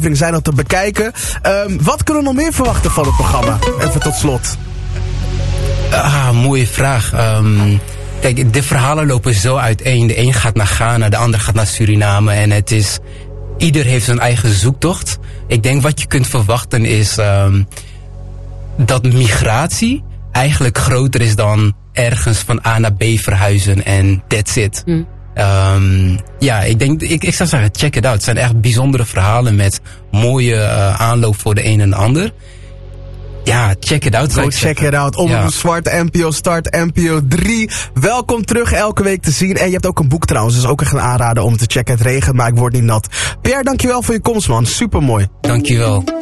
zijn al te bekijken. Wat kunnen we nog meer verwachten van het programma? Even tot slot. Mooie vraag. Kijk, de verhalen lopen zo uiteen. De een gaat naar Ghana, de ander gaat naar Suriname. En het is... Ieder heeft zijn eigen zoektocht. Ik denk wat je kunt verwachten is... dat migratie eigenlijk groter is dan ergens van A naar B verhuizen en that's it. Ik zou zeggen, check it out. Het zijn echt bijzondere verhalen met mooie aanloop voor de een en de ander. Ja, check it out. Check it out. Omroep Zwart, NPO Start, NPO 3. Welkom terug elke week te zien. En je hebt ook een boek trouwens, dus ook echt een aanrader om te checken. Het regent, maar ik word niet nat. Pierre, dankjewel voor je komst, man. Supermooi. Dankjewel.